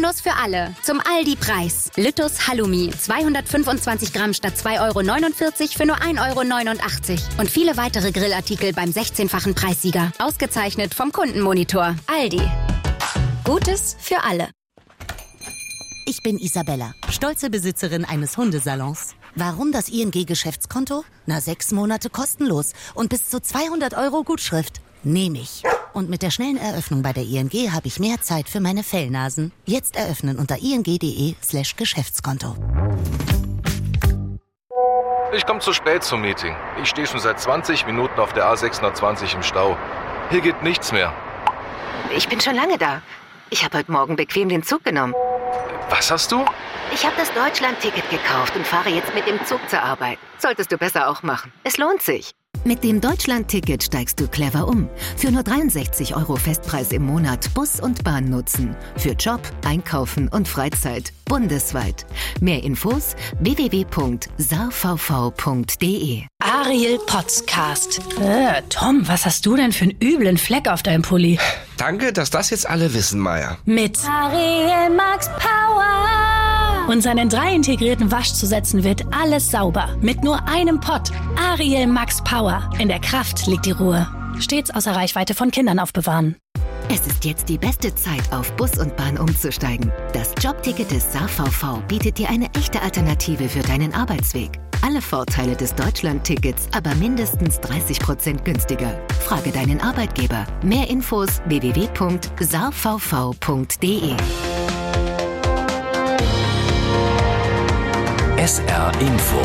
Genuss für alle. Zum Aldi-Preis. Lüttus Halloumi. 225 Gramm statt 2,49 € für nur 1,89 € Und viele weitere Grillartikel beim 16-fachen Preissieger. Ausgezeichnet vom Kundenmonitor. Aldi. Gutes für alle. Ich bin Isabella, stolze Besitzerin eines Hundesalons. Warum das ING-Geschäftskonto? 6 Monate kostenlos und bis zu 200 € Gutschrift. Nehme ich. Und mit der schnellen Eröffnung bei der ING habe ich mehr Zeit für meine Fellnasen. Jetzt eröffnen unter ing.de/Geschäftskonto. Ich komme zu spät zum Meeting. Ich stehe schon seit 20 Minuten auf der A620 im Stau. Hier geht nichts mehr. Ich bin schon lange da. Ich habe heute Morgen bequem den Zug genommen. Was hast du? Ich habe das Deutschland-Ticket gekauft und fahre jetzt mit dem Zug zur Arbeit. Solltest du besser auch machen. Es lohnt sich. Mit dem Deutschland-Ticket steigst du clever um. Für nur 63 € Festpreis im Monat Bus und Bahn nutzen. Für Job, Einkaufen und Freizeit. Bundesweit. Mehr Infos www.saarvv.de. Ariel Podcast. Tom, was hast du denn für einen üblen Fleck auf deinem Pulli? Danke, dass das jetzt alle wissen, Maya. Mit Ariel Max Power. Und seinen 3 integrierten Waschzusätzen wird alles sauber. Mit nur einem Pott. Ariel Max Power. In der Kraft liegt die Ruhe. Stets außer Reichweite von Kindern aufbewahren. Es ist jetzt die beste Zeit, auf Bus und Bahn umzusteigen. Das Jobticket des SaarVV bietet dir eine echte Alternative für deinen Arbeitsweg. Alle Vorteile des Deutschland-Tickets, aber mindestens 30% günstiger. Frage deinen Arbeitgeber. Mehr Infos www.saarvv.de. SR Info.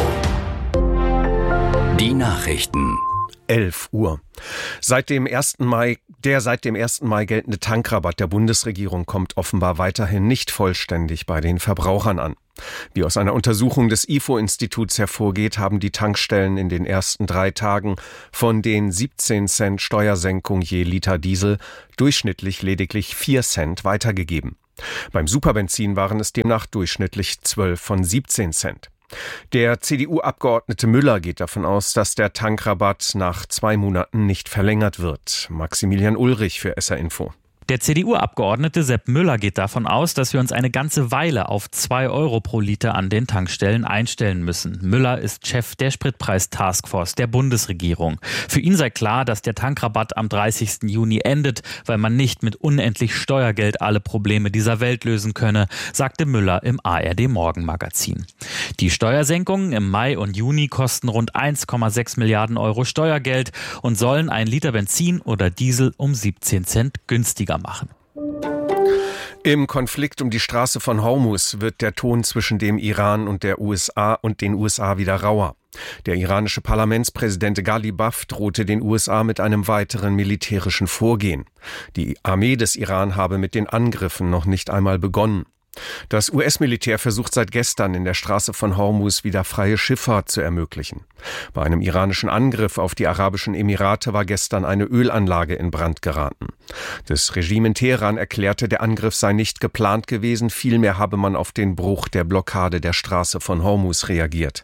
Die Nachrichten. 11 Uhr. Seit dem 1. Mai geltende Tankrabatt der Bundesregierung kommt offenbar weiterhin nicht vollständig bei den Verbrauchern an. Wie aus einer Untersuchung des IFO-Instituts hervorgeht, haben die Tankstellen in den ersten 3 Tagen von den 17 Cent Steuersenkung je Liter Diesel durchschnittlich lediglich 4 Cent weitergegeben. Beim Superbenzin waren es demnach durchschnittlich 12 von 17 Cent. Der CDU-Abgeordnete Müller geht davon aus, dass der Tankrabatt nach 2 Monaten nicht verlängert wird. Maximilian Ulrich für SR Info. Der CDU-Abgeordnete Sepp Müller geht davon aus, dass wir uns eine ganze Weile auf 2 € pro Liter an den Tankstellen einstellen müssen. Müller ist Chef der Spritpreis-Taskforce der Bundesregierung. Für ihn sei klar, dass der Tankrabatt am 30. Juni endet, weil man nicht mit unendlich Steuergeld alle Probleme dieser Welt lösen könne, sagte Müller im ARD-Morgenmagazin. Die Steuersenkungen im Mai und Juni kosten rund 1,6 Milliarden € Steuergeld und sollen ein Liter Benzin oder Diesel um 17 Cent günstiger machen. Im Konflikt um die Straße von Hormuz wird der Ton zwischen dem Iran und den USA wieder rauer. Der iranische Parlamentspräsident Ghalibaf drohte den USA mit einem weiteren militärischen Vorgehen. Die Armee des Iran habe mit den Angriffen noch nicht einmal begonnen. Das US-Militär versucht seit gestern in der Straße von Hormuz wieder freie Schifffahrt zu ermöglichen. Bei einem iranischen Angriff auf die Arabischen Emirate war gestern eine Ölanlage in Brand geraten. Das Regime in Teheran erklärte, der Angriff sei nicht geplant gewesen, vielmehr habe man auf den Bruch der Blockade der Straße von Hormuz reagiert.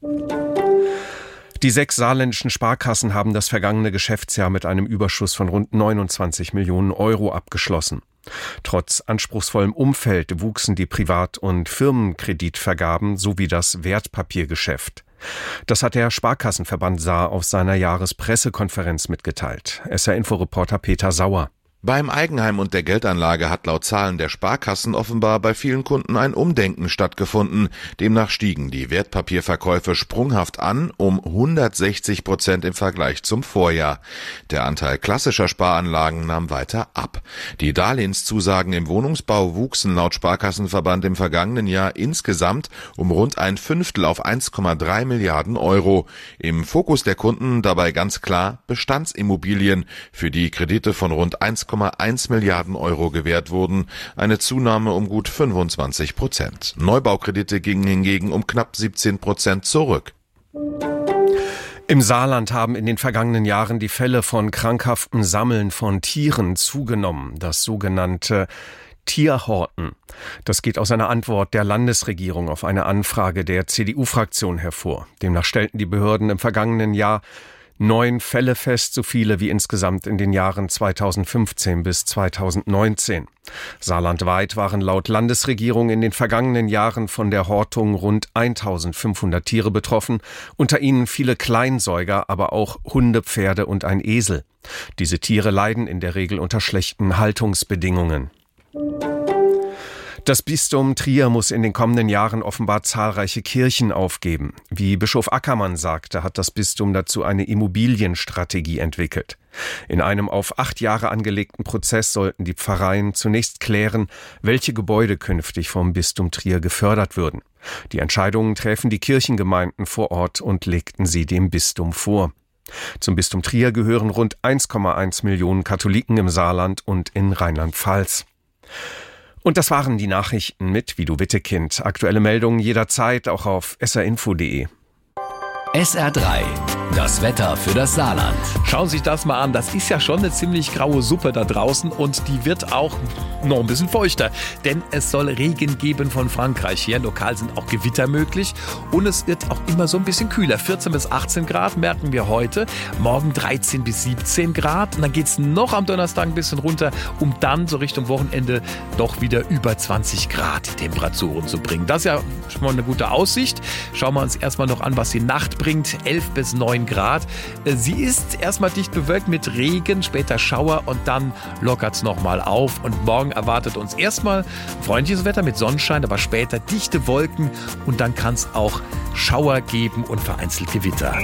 Die 6 saarländischen Sparkassen haben das vergangene Geschäftsjahr mit einem Überschuss von rund 29 Millionen € abgeschlossen. Trotz anspruchsvollem Umfeld wuchsen die Privat- und Firmenkreditvergaben sowie das Wertpapiergeschäft. Das hat der Sparkassenverband Saar auf seiner Jahrespressekonferenz mitgeteilt. SR-Info-Reporter Peter Sauer. Beim Eigenheim und der Geldanlage hat laut Zahlen der Sparkassen offenbar bei vielen Kunden ein Umdenken stattgefunden. Demnach stiegen die Wertpapierverkäufe sprunghaft an, um 160% im Vergleich zum Vorjahr. Der Anteil klassischer Sparanlagen nahm weiter ab. Die Darlehenszusagen im Wohnungsbau wuchsen laut Sparkassenverband im vergangenen Jahr insgesamt um rund 1/5 auf 1,3 Milliarden €. Im Fokus der Kunden dabei ganz klar Bestandsimmobilien, für die Kredite von rund 1,1 Milliarden € gewährt wurden, eine Zunahme um gut 25%. Neubaukredite gingen hingegen um knapp 17% zurück. Im Saarland haben in den vergangenen Jahren die Fälle von krankhaftem Sammeln von Tieren zugenommen, das sogenannte Tierhorten. Das geht aus einer Antwort der Landesregierung auf eine Anfrage der CDU-Fraktion hervor. Demnach stellten die Behörden im vergangenen Jahr 9 Fälle fest, so viele wie insgesamt in den Jahren 2015 bis 2019. Saarlandweit waren laut Landesregierung in den vergangenen Jahren von der Hortung rund 1500 Tiere betroffen, unter ihnen viele Kleinsäuger, aber auch Hunde, Pferde und ein Esel. Diese Tiere leiden in der Regel unter schlechten Haltungsbedingungen. Das Bistum Trier muss in den kommenden Jahren offenbar zahlreiche Kirchen aufgeben. Wie Bischof Ackermann sagte, hat das Bistum dazu eine Immobilienstrategie entwickelt. In einem auf 8 Jahre angelegten Prozess sollten die Pfarreien zunächst klären, welche Gebäude künftig vom Bistum Trier gefördert würden. Die Entscheidungen träfen die Kirchengemeinden vor Ort und legten sie dem Bistum vor. Zum Bistum Trier gehören rund 1,1 Millionen Katholiken im Saarland und in Rheinland-Pfalz. Und das waren die Nachrichten mit Vido Wittekind. Aktuelle Meldungen jederzeit auch auf srinfo.de. SR3, das Wetter für das Saarland. Schauen Sie sich das mal an, das ist ja schon eine ziemlich graue Suppe da draußen und die wird auch noch ein bisschen feuchter, denn es soll Regen geben von Frankreich her. Lokal sind auch Gewitter möglich und es wird auch immer so ein bisschen kühler. 14 bis 18 Grad merken wir heute, morgen 13 bis 17 Grad und dann geht es noch am Donnerstag ein bisschen runter, um dann so Richtung Wochenende doch wieder über 20 Grad die Temperaturen zu bringen. Das ist ja schon mal eine gute Aussicht. Schauen wir uns erstmal noch an, was die Nacht bringt. 11 bis 9 Grad. Sie ist erstmal dicht bewölkt mit Regen, später Schauer und dann lockert es nochmal auf. Und morgen erwartet uns erstmal freundliches Wetter mit Sonnenschein, aber später dichte Wolken und dann kann es auch Schauer geben und vereinzelt Gewitter.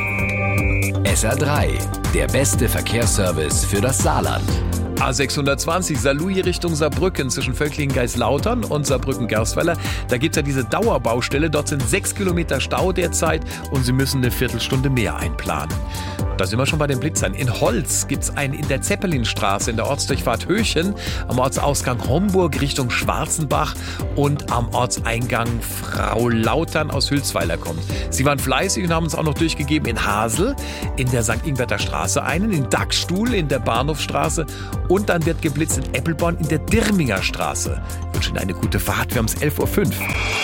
SR3, der beste Verkehrsservice für das Saarland. A620 Saarlouis Richtung Saarbrücken zwischen Völklingen-Geislautern und Saarbrücken-Gersweiler. Da gibt es ja diese Dauerbaustelle. Dort sind 6 Kilometer Stau derzeit und Sie müssen eine Viertelstunde mehr einplanen. Da sind wir schon bei den Blitzern. In Holz gibt es einen in der Zeppelinstraße in der Ortsdurchfahrt Höchen, am Ortsausgang Homburg Richtung Schwarzenbach und am Ortseingang Frau Lautern aus Hülsweiler kommt. Sie waren fleißig und haben uns auch noch durchgegeben in Hasel, in der St. Ingwerter Straße einen, in Dachstuhl, in der Bahnhofstraße und dann wird geblitzt in Eppelborn in der Dirminger Straße. Ich wünsche Ihnen eine gute Fahrt. Wir haben es 11.05 Uhr.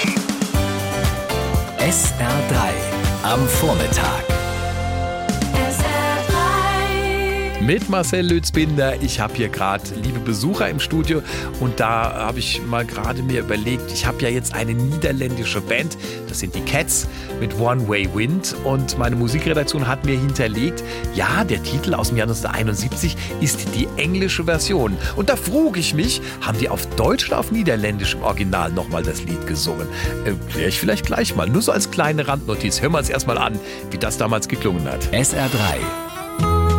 SR3 am Vormittag. Mit Marcel Lützbinder. Ich habe hier gerade liebe Besucher im Studio und da habe ich mal gerade mir überlegt, ich habe ja jetzt eine niederländische Band, das sind die Cats mit One Way Wind und meine Musikredaktion hat mir hinterlegt, ja, der Titel aus dem Jahr 1971 ist die englische Version. Und da frug ich mich, haben die auf Deutsch oder auf Niederländisch im Original nochmal das Lied gesungen? Klär ich vielleicht gleich mal, nur so als kleine Randnotiz. Hören wir uns erstmal an, wie das damals geklungen hat. SR3